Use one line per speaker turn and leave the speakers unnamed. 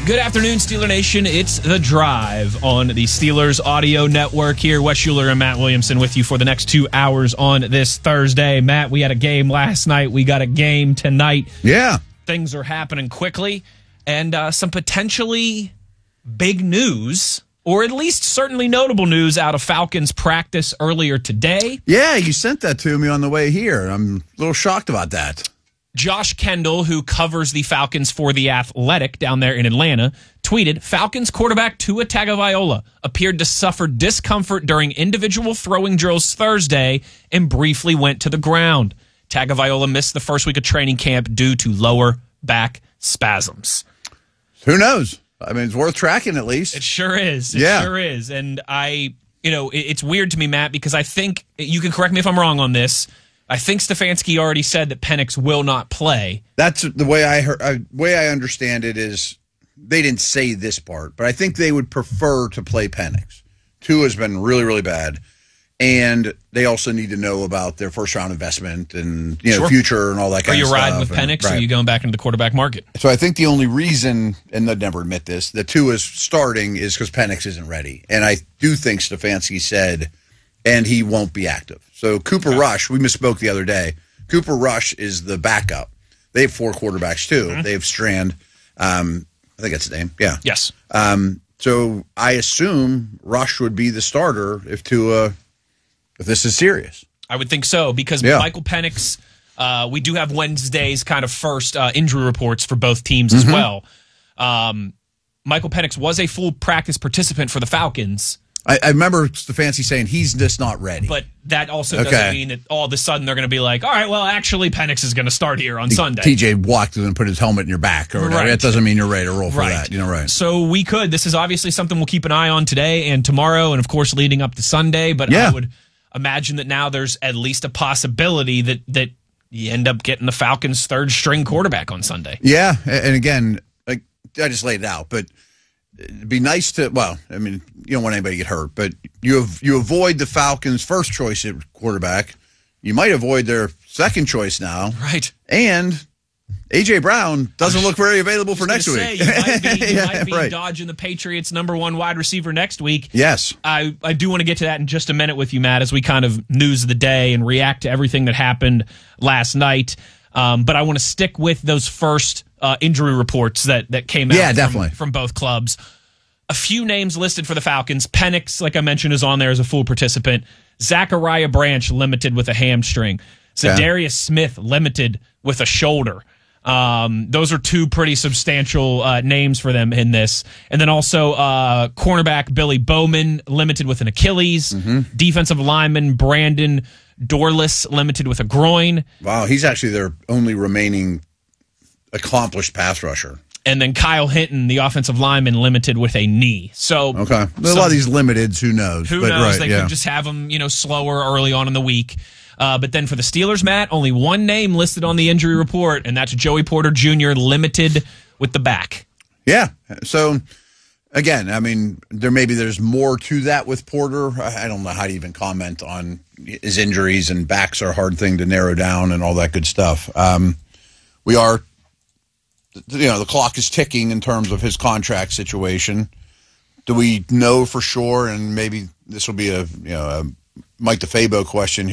Good afternoon, Steeler Nation. It's The Drive on the Steelers Audio Network here. Wes Schuler and Matt Williamson with you for the next 2 hours on this Thursday. Matt, we had a game last night. We got a game tonight.
Yeah.
Things are happening quickly, and some potentially big news, or at least certainly notable news, out of Falcons practice earlier today.
Yeah, you sent that to me on the way here. I'm a little shocked about that.
Josh Kendall, who covers the Falcons for The Athletic down there in Atlanta, tweeted, Falcons quarterback Tua Tagovailoa appeared to suffer discomfort during individual throwing drills Thursday and briefly went to the ground. Tagovailoa missed the first week of training camp due to lower back spasms.
Who knows? I mean, it's worth tracking at least.
It sure is. It sure is. And it's weird to me, Matt, because I think, you can correct me if I'm wrong on this, I think Stefanski already said that Penix will not play.
That's the way I understand it is they didn't say this part, but I think they would prefer to play Penix. Tua has been really, really bad, and they also need to know about their first-round investment and future and all that kind of stuff.
Are you riding with Penix, or are you going back into the quarterback market?
So I think the only reason, and they'd never admit this, that Tua is starting is because Penix isn't ready. And I do think Stefanski said, and he won't be active. So Cooper Rush, we misspoke the other day. Cooper Rush is the backup. They have 4 quarterbacks, too. Mm-hmm. They have Strand. I think that's his name. Yeah.
Yes.
So I assume Rush would be the starter if this is serious.
I would think so, because Michael Penix, we do have Wednesday's kind of first injury reports for both teams as well. Michael Penix was a full practice participant for the Falcons.
I remember Stefanski saying he's just not ready.
But that also doesn't mean that all of a sudden they're going to be like, all right, well, actually, Penix is going to start here on Sunday.
TJ walked and put his helmet in your back or whatever.
Right.
That doesn't mean you're ready to roll for that. Right.
So this is obviously something we'll keep an eye on today and tomorrow, and of course leading up to Sunday. But I would imagine that now there's at least a possibility that you end up getting the Falcons' third-string quarterback on Sunday.
Yeah, and again, I just laid it out, but it'd be nice to, well, I mean, you don't want anybody to get hurt, but you avoid the Falcons' first choice at quarterback. You might avoid their second choice now.
Right.
And A.J. Brown doesn't look very available for next week.
You might be dodging the Patriots' number 1 wide receiver next week.
Yes.
I do want to get to that in just a minute with you, Matt, as we kind of news the day and react to everything that happened last night. But I want to stick with those first injury reports that came out from both clubs. A few names listed for the Falcons. Penix, like I mentioned, is on there as a full participant. Zachariah Branch, limited with a hamstring. Zadarius Smith, limited with a shoulder. Those are 2 pretty substantial names for them in this. And then also cornerback Billy Bowman, limited with an Achilles. Mm-hmm. Defensive lineman Brandon Dorless, limited with a groin.
Wow, he's actually their only remaining accomplished pass rusher.
And then Kyle Hinton, the offensive lineman, limited with a knee. So
a lot of these limiteds, who knows?
Who knows? They could just have them, slower early on in the week. But then for the Steelers, Matt, only 1 name listed on the injury report, and that's Joey Porter Jr., limited with the back.
Yeah. So, again, I mean, there's more to that with Porter. I don't know how to even comment on his injuries, and backs are a hard thing to narrow down and all that good stuff. The clock is ticking in terms of his contract situation. Do we know for sure? And maybe this will be a Mike DeFabo question